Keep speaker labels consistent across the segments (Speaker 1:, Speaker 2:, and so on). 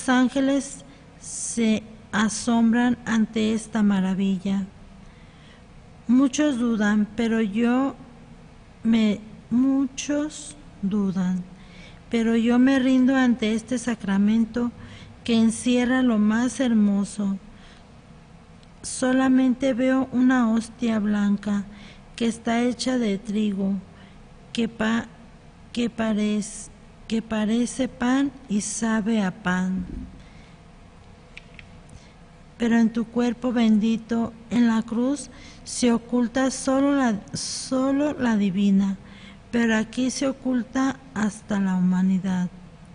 Speaker 1: los ángeles se asombran ante esta maravilla. Muchos dudan, pero yo me rindo ante este sacramento que encierra lo más hermoso. Solamente veo una hostia blanca que está hecha de trigo, que parece pan y sabe a pan. Pero en tu cuerpo bendito, en la cruz, se oculta solo la divina, pero aquí se oculta hasta la humanidad.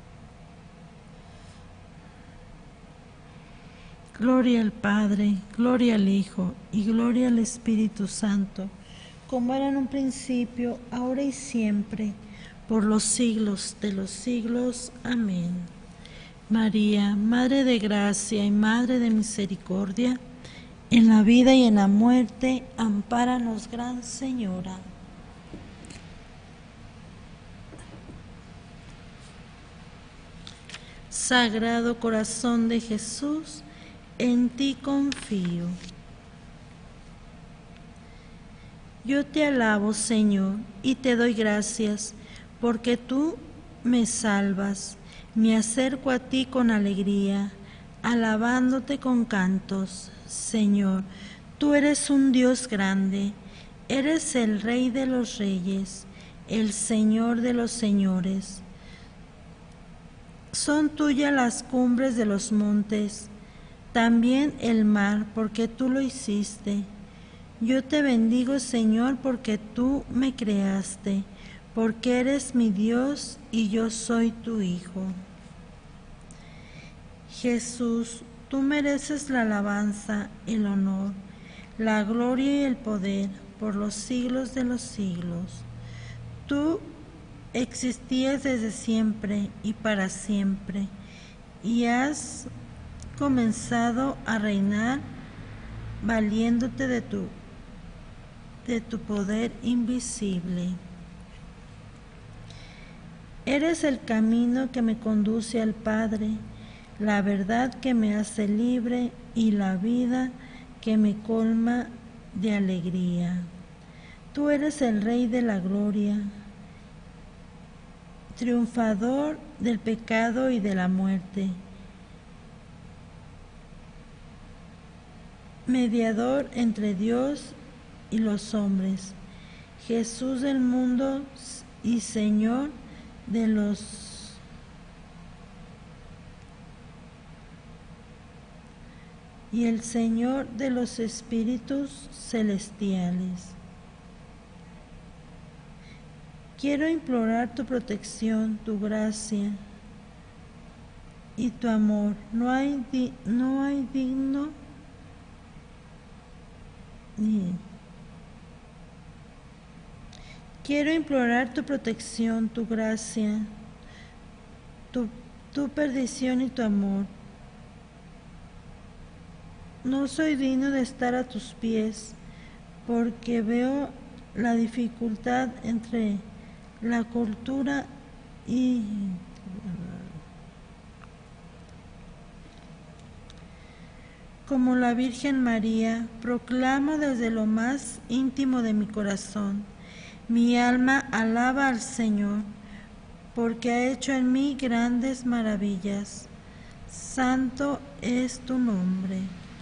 Speaker 1: Gloria al Padre, gloria al Hijo y gloria al Espíritu Santo, como era en un principio, ahora y siempre, por los siglos de los siglos. Amén. María, Madre de Gracia y Madre de Misericordia, en la vida y en la muerte, ampáranos, Gran Señora. Sagrado Corazón de Jesús, en ti confío. Yo te alabo, Señor, y te doy gracias, porque tú me salvas. Me acerco a ti con alegría, alabándote con cantos. Señor, tú eres un Dios grande, eres el Rey de los reyes, el Señor de los señores. Son tuyas las cumbres de los montes, también el mar, porque tú lo hiciste. Yo te bendigo, Señor, porque tú me creaste, porque eres mi Dios y yo soy tu Hijo. Jesús, tú mereces la alabanza, el honor, la gloria y el poder por los siglos de los siglos. Tú existías desde siempre y para siempre, y has comenzado a reinar valiéndote de tu poder invisible. Eres el camino que me conduce al Padre, la verdad que me hace libre y la vida que me colma de alegría. Tú eres el Rey de la gloria, triunfador del pecado y de la muerte, mediador entre Dios y los hombres, Jesús del mundo y Señor de los y el Señor de los espíritus celestiales. Quiero implorar tu protección, tu gracia y tu amor. No hay digno ni. Quiero implorar tu protección, tu gracia, tu perdición y tu amor. No soy digno de estar a tus pies, porque veo la dificultad entre la cultura y como la Virgen María, proclamo desde lo más íntimo de mi corazón. Mi alma alaba al Señor, porque ha hecho en mí grandes maravillas. Santo es tu nombre.